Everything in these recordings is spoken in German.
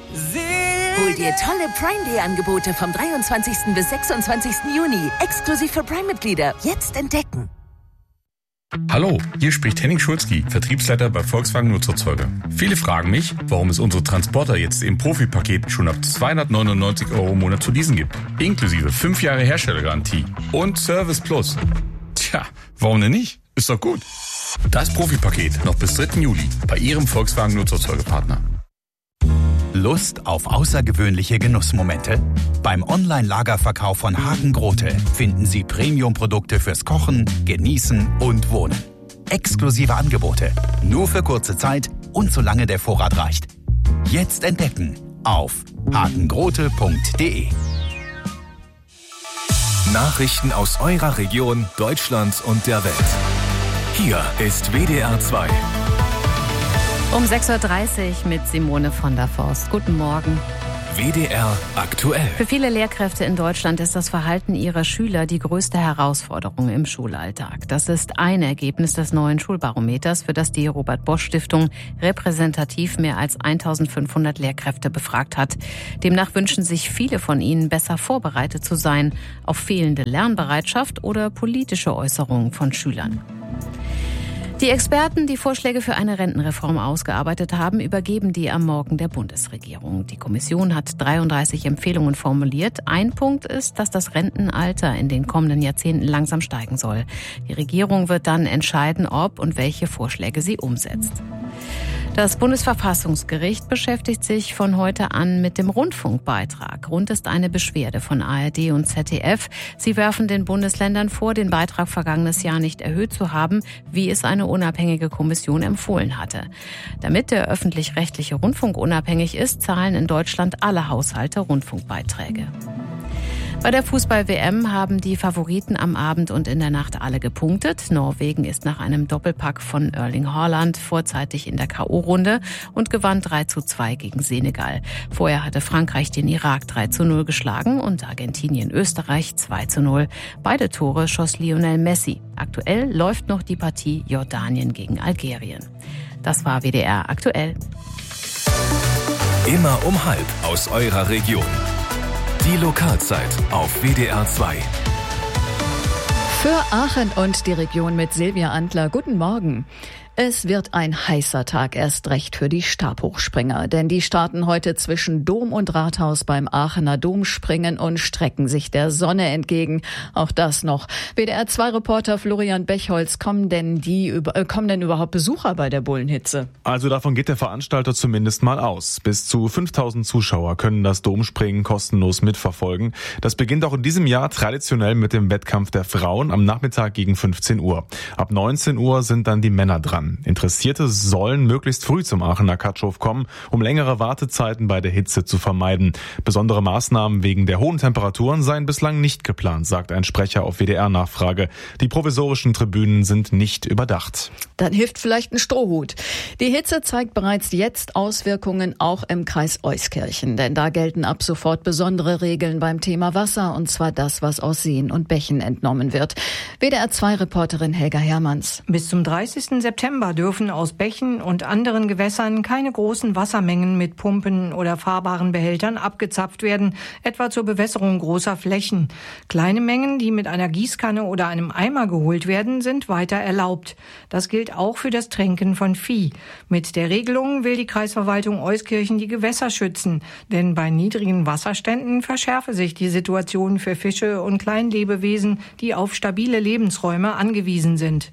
Hol dir tolle Prime-Day-Angebote vom 23. bis 26. Juni. Exklusiv für Prime-Mitglieder. Jetzt entdecken. Hallo, hier spricht Henning Schulzki, Vertriebsleiter bei Volkswagen Nutzerzeuger. Viele fragen mich, warum es unsere Transporter jetzt im Profi-Paket schon ab 299 € im Monat zu leasen gibt. Inklusive 5 Jahre Herstellergarantie und Service Plus. Tja, warum denn nicht? Ist doch gut. Das Profi-Paket noch bis 3. Juli bei Ihrem Volkswagen Nutzerzeugerpartner. Lust auf außergewöhnliche Genussmomente? Beim Online-Lagerverkauf von Hagen Grote finden Sie Premium-Produkte fürs Kochen, Genießen und Wohnen. Exklusive Angebote, nur für kurze Zeit und solange der Vorrat reicht. Jetzt entdecken auf hagengrote.de. Nachrichten aus eurer Region, Deutschland und der Welt. Hier ist WDR 2. Um 6.30 Uhr mit Simone von der Forst. Guten Morgen. WDR aktuell. Für viele Lehrkräfte in Deutschland ist das Verhalten ihrer Schüler die größte Herausforderung im Schulalltag. Das ist ein Ergebnis des neuen Schulbarometers, für das die Robert-Bosch-Stiftung repräsentativ mehr als 1.500 Lehrkräfte befragt hat. Demnach wünschen sich viele von ihnen, besser vorbereitet zu sein auf fehlende Lernbereitschaft oder politische Äußerungen von Schülern. Die Experten, die Vorschläge für eine Rentenreform ausgearbeitet haben, übergeben die am Morgen der Bundesregierung. Die Kommission hat 33 Empfehlungen formuliert. Ein Punkt ist, dass das Rentenalter in den kommenden Jahrzehnten langsam steigen soll. Die Regierung wird dann entscheiden, ob und welche Vorschläge sie umsetzt. Das Bundesverfassungsgericht beschäftigt sich von heute an mit dem Rundfunkbeitrag. Grund ist eine Beschwerde von ARD und ZDF. Sie werfen den Bundesländern vor, den Beitrag vergangenes Jahr nicht erhöht zu haben, wie es eine unabhängige Kommission empfohlen hatte. Damit der öffentlich-rechtliche Rundfunk unabhängig ist, zahlen in Deutschland alle Haushalte Rundfunkbeiträge. Bei der Fußball-WM haben die Favoriten am Abend und in der Nacht alle gepunktet. Norwegen ist nach einem Doppelpack von Erling Haaland vorzeitig in der K.O.-Runde und gewann 3:2 gegen Senegal. Vorher hatte Frankreich den Irak 3:0 geschlagen und Argentinien Österreich 2:0. Beide Tore schoss Lionel Messi. Aktuell läuft noch die Partie Jordanien gegen Algerien. Das war WDR aktuell. Immer um 12 aus eurer Region. Die Lokalzeit auf WDR 2. Für Aachen und die Region mit Silvia Antler. Guten Morgen. Es wird ein heißer Tag, erst recht für die Stabhochspringer. Denn die starten heute zwischen Dom und Rathaus beim Aachener Domspringen und strecken sich der Sonne entgegen. Auch das noch. WDR-2-Reporter Florian Bechholz, kommen denn überhaupt Besucher bei der Bullenhitze? Also davon geht der Veranstalter zumindest mal aus. Bis zu 5.000 Zuschauer können das Domspringen kostenlos mitverfolgen. Das beginnt auch in diesem Jahr traditionell mit dem Wettkampf der Frauen am Nachmittag gegen 15 Uhr. Ab 19 Uhr sind dann die Männer dran. Interessierte sollen möglichst früh zum Aachener Katschhof kommen, um längere Wartezeiten bei der Hitze zu vermeiden. Besondere Maßnahmen wegen der hohen Temperaturen seien bislang nicht geplant, sagt ein Sprecher auf WDR-Nachfrage. Die provisorischen Tribünen sind nicht überdacht. Dann hilft vielleicht ein Strohhut. Die Hitze zeigt bereits jetzt Auswirkungen auch im Kreis Euskirchen. Denn da gelten ab sofort besondere Regeln beim Thema Wasser, und zwar das, was aus Seen und Bächen entnommen wird. WDR-2-Reporterin Helga Hermanns. Bis zum 30. September dürfen aus Bächen und anderen Gewässern keine großen Wassermengen mit Pumpen oder fahrbaren Behältern abgezapft werden, etwa zur Bewässerung großer Flächen. Kleine Mengen, die mit einer Gießkanne oder einem Eimer geholt werden, sind weiter erlaubt. Das gilt auch für das Tränken von Vieh. Mit der Regelung will die Kreisverwaltung Euskirchen die Gewässer schützen, denn bei niedrigen Wasserständen verschärfe sich die Situation für Fische und Kleinlebewesen, die auf stabile Lebensräume angewiesen sind.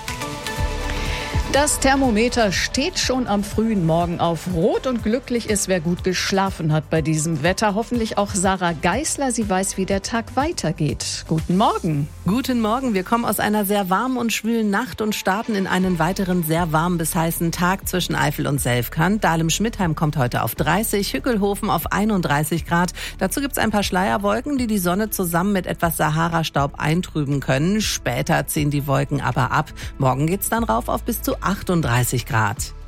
Das Thermometer steht schon am frühen Morgen auf Rot und glücklich ist, wer gut geschlafen hat bei diesem Wetter. Hoffentlich auch Sarah Geisler. Sie weiß, wie der Tag weitergeht. Guten Morgen. Guten Morgen. Wir kommen aus einer sehr warmen und schwülen Nacht und starten in einen weiteren sehr warmen bis heißen Tag zwischen Eifel und Selfkant. Dahlem-Schmidtheim kommt heute auf 30, Hückelhofen auf 31 Grad. Dazu gibt's ein paar Schleierwolken, die die Sonne zusammen mit etwas Sahara-Staub eintrüben können. Später ziehen die Wolken aber ab. Morgen geht's dann rauf auf bis zu 38 Grad.